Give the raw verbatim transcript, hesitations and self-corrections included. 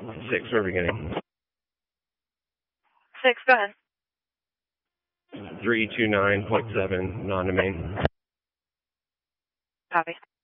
Six, we're beginning. Six, go ahead. three two nine point seven, non-domain. Copy.